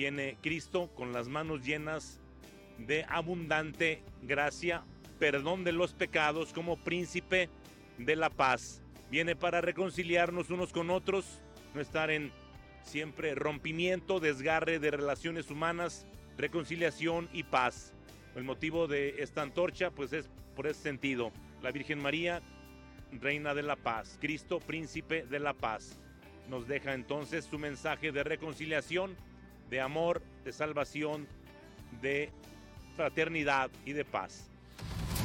Viene Cristo con las manos llenas de abundante gracia, perdón de los pecados, como príncipe de la paz. Viene para reconciliarnos unos con otros, no estar en siempre rompimiento, desgarre de relaciones humanas, reconciliación y paz. El motivo de esta antorcha pues es por ese sentido. La Virgen María, Reina de la Paz, Cristo, Príncipe de la Paz, nos deja entonces su mensaje de reconciliación, de amor, de salvación, de fraternidad y de paz.